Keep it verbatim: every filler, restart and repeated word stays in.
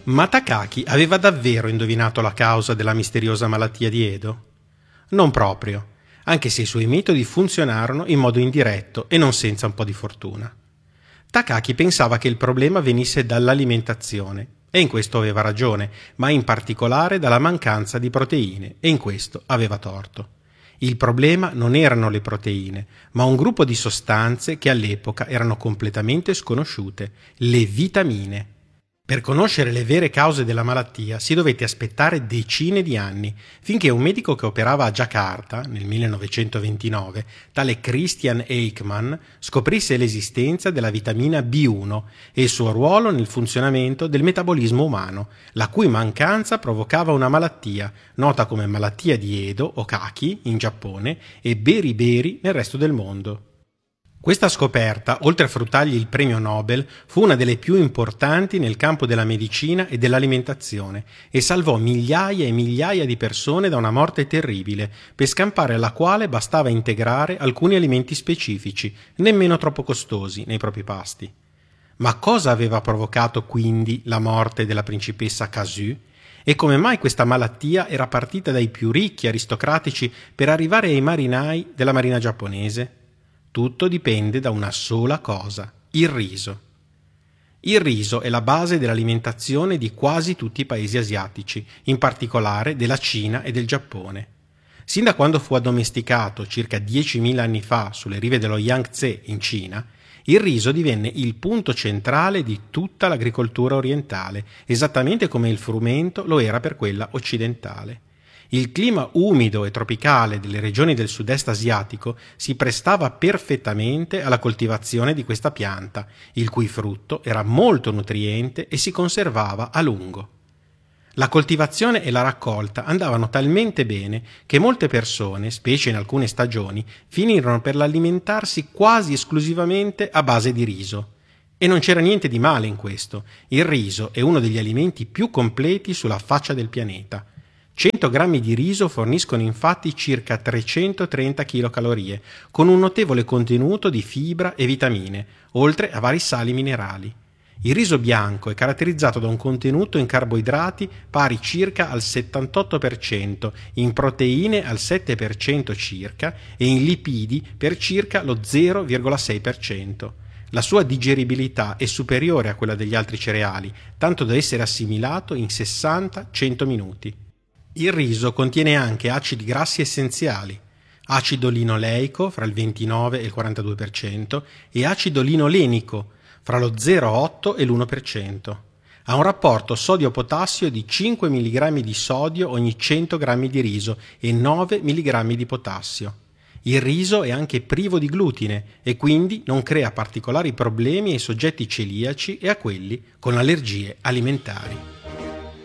Ma Takaki aveva davvero indovinato la causa della misteriosa malattia di Edo? Non proprio, anche se i suoi metodi funzionarono in modo indiretto e non senza un po' di fortuna. Takaki pensava che il problema venisse dall'alimentazione, e in questo aveva ragione, ma in particolare dalla mancanza di proteine, e in questo aveva torto. Il problema non erano le proteine, ma un gruppo di sostanze che all'epoca erano completamente sconosciute, le vitamine. Per conoscere le vere cause della malattia si dovette aspettare decine di anni, finché un medico che operava a Giacarta, nel millenovecentoventinove, tale Christian Eichmann, scoprisse l'esistenza della vitamina B uno e il suo ruolo nel funzionamento del metabolismo umano, la cui mancanza provocava una malattia, nota come malattia di Edo o Kaki in Giappone e beriberi nel resto del mondo. Questa scoperta, oltre a fruttargli il premio Nobel, fu una delle più importanti nel campo della medicina e dell'alimentazione e salvò migliaia e migliaia di persone da una morte terribile, per scampare alla quale bastava integrare alcuni alimenti specifici, nemmeno troppo costosi, nei propri pasti. Ma cosa aveva provocato quindi la morte della principessa Kazu? E come mai questa malattia era partita dai più ricchi aristocratici per arrivare ai marinai della marina giapponese? Tutto dipende da una sola cosa, il riso. Il riso è la base dell'alimentazione di quasi tutti i paesi asiatici, in particolare della Cina e del Giappone. Sin da quando fu addomesticato circa diecimila anni fa sulle rive dello Yangtze in Cina, il riso divenne il punto centrale di tutta l'agricoltura orientale, esattamente come il frumento lo era per quella occidentale. Il clima umido e tropicale delle regioni del sud-est asiatico si prestava perfettamente alla coltivazione di questa pianta, il cui frutto era molto nutriente e si conservava a lungo. La coltivazione e la raccolta andavano talmente bene che molte persone, specie in alcune stagioni, finirono per l'alimentarsi quasi esclusivamente a base di riso. E non c'era niente di male in questo. Il riso è uno degli alimenti più completi sulla faccia del pianeta. cento grammi di riso forniscono infatti circa trecentotrenta chilocalorie, con un notevole contenuto di fibra e vitamine, oltre a vari sali minerali. Il riso bianco è caratterizzato da un contenuto in carboidrati pari circa al settantotto per cento, in proteine al sette per cento circa e in lipidi per circa lo zero virgola sei per cento. La sua digeribilità è superiore a quella degli altri cereali, tanto da essere assimilato in sessanta cento minuti. Il riso contiene anche acidi grassi essenziali, acido linoleico fra il ventinove e il quarantadue per cento e acido linolenico fra lo zero virgola otto e l'uno per cento. Ha un rapporto sodio-potassio di cinque milligrammi di sodio ogni cento grammi di riso e nove milligrammi di potassio. Il riso è anche privo di glutine e quindi non crea particolari problemi ai soggetti celiaci e a quelli con allergie alimentari.